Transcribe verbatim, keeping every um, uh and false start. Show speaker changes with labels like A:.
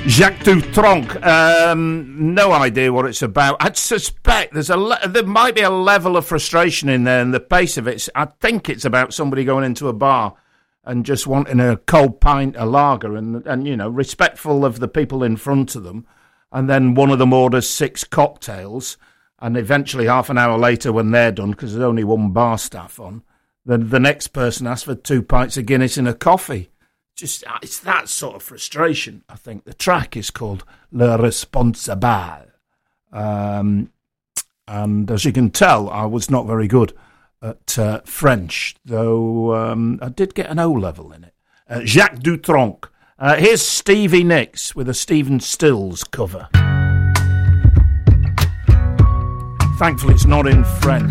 A: Jacques Dutronc, um, no idea what it's about. I'd suspect there's a le- there might be a level of frustration in there, and the pace of it. I think it's about somebody going into a bar and just wanting a cold pint of lager, and and you know, respectful of the people in front of them, and then one of them orders six cocktails, and eventually half an hour later, when they're done, because there's only one bar staff on, then the next person asks for two pints of Guinness and a coffee. Just, it's that sort of frustration, I think. The track is called Le Responsable. Um, and as you can tell, I was not very good at uh, French, though um, I did get an O level in it. Uh, Jacques Dutronc. Uh, here's Stevie Nicks with a Stephen Stills cover. Thankfully, it's not in French.